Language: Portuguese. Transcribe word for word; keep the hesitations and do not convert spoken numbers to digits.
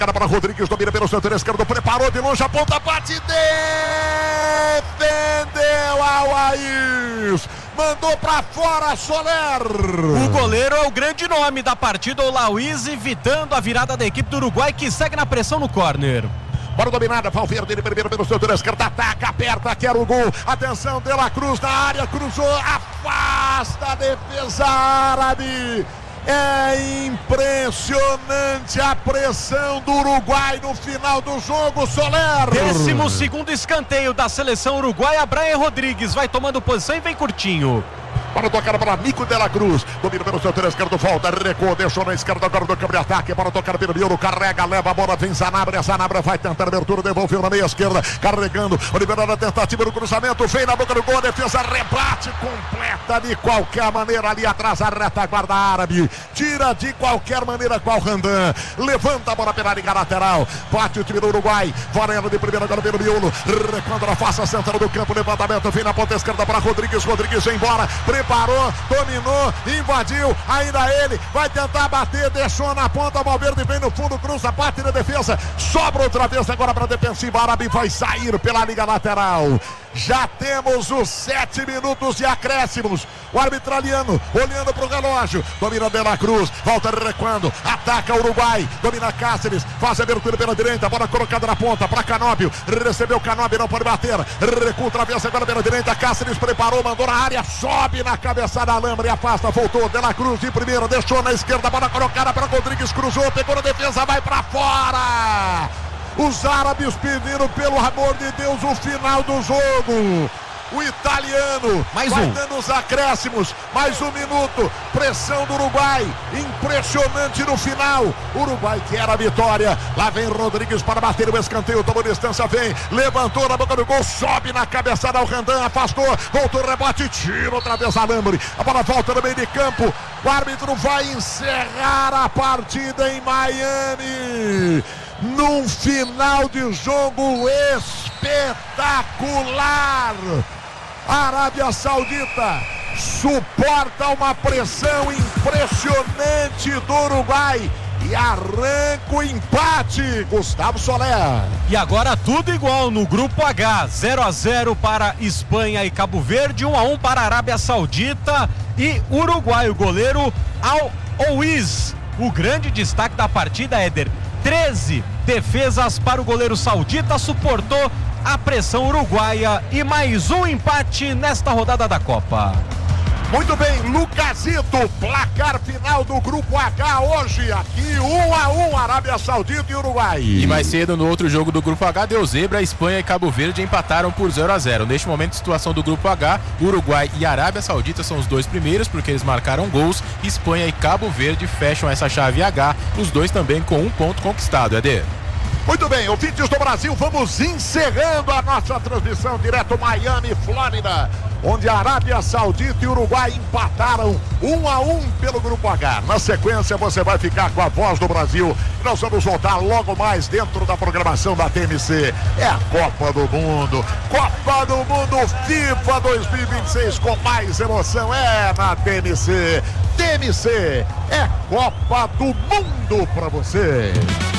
Cara para Rodrigues, domina pelo setor esquerdo, preparou de longe, a ponta, bate, defendeu Always, mandou para fora Soler. O goleiro é o grande nome da partida, o Always, evitando a virada da equipe do Uruguai, que segue na pressão no córner. Bola dominada, Valverde, ele primeiro pelo setor esquerdo, ataca, aperta, quer o gol, atenção, De La Cruz na área, cruzou, afasta a defesa árabe. É impressionante a pressão do Uruguai no final do jogo, Soler. Décimo segundo escanteio da seleção uruguaia, Brian Rodrigues vai tomando posição e vem curtinho. Para tocar para Nico De La Cruz, domina pelo setor esquerdo, volta, recuou, deixou na esquerda agora do câmbio de ataque, para tocar pelo Miolo, carrega, leva a bola, vem Sanabria, Sanabria vai tentar abertura, devolveu na meia esquerda, carregando, liberando a tentativa do cruzamento, vem na boca do gol, a defesa rebate, completa de qualquer maneira ali atrás, a retaguarda árabe, tira de qualquer maneira com o Randan, levanta a bola pela liga lateral, bate o time do Uruguai, Varela de primeira agora pelo Miolo, recuando na face central do campo, levantamento, vem na ponta esquerda para Rodrigues, Rodrigues vem embora, preparou, dominou, invadiu, ainda ele, vai tentar bater, deixou na ponta, Valverde vem no fundo, cruza, bate na defesa, sobra outra vez agora para a defensiva árabe, vai sair pela liga lateral. Já temos os sete minutos de acréscimos. O árbitro italiano olhando para o relógio. Domina De La Cruz, volta recuando, ataca o Uruguai, domina Cáceres, faz a abertura pela direita, bola colocada na ponta para Canóbio, recebeu Canóbio, não pode bater, recua outra vez agora pela direita, Cáceres preparou, mandou na área, sobe na cabeçada, Alhambra e afasta, voltou, De La Cruz de primeira, deixou na esquerda, bola colocada para Rodrigues, cruzou, pegou na defesa, vai para fora. Os árabes pediram, pelo amor de Deus, o final do jogo. O italiano mais vai um. dando os acréscimos, mais um minuto, pressão do Uruguai, impressionante no final, Uruguai quer a vitória, lá vem Rodrigues para bater o escanteio, tomou distância, vem, levantou na boca do gol, sobe na cabeçada ao Randan, afastou, voltou, rebote, tira outra vez a Lambre, a bola volta no meio de campo, o árbitro vai encerrar a partida em Miami, num final de jogo espetacular. A Arábia Saudita suporta uma pressão impressionante do Uruguai e arranca o empate, Gustavo Soler. E agora tudo igual no grupo H, zero a zero para Espanha e Cabo Verde, um a um para a Arábia Saudita e Uruguai. O goleiro Always, o grande destaque da partida, Éder, treze defesas para o goleiro saudita, suportou a pressão uruguaia e mais um empate nesta rodada da Copa. Muito bem, Lucasito, placar final do grupo H hoje, aqui um a um, Arábia Saudita e Uruguai. E mais cedo no outro jogo do grupo H deu zebra, Espanha e Cabo Verde empataram por zero a zero. Neste momento, situação do grupo H, Uruguai e Arábia Saudita são os dois primeiros porque eles marcaram gols. Espanha e Cabo Verde fecham essa chave H, os dois também com um ponto conquistado, Eder. Muito bem, ouvintes do Brasil, vamos encerrando a nossa transmissão direto Miami, Flórida, onde a Arábia Saudita e Uruguai empataram um a um pelo Grupo H. Na sequência, você vai ficar com a Voz do Brasil. Nós vamos voltar logo mais dentro da programação da T M C. É a Copa do Mundo, Copa do Mundo FIFA dois mil e vinte e seis com mais emoção. É na T M C. T M C é Copa do Mundo para você.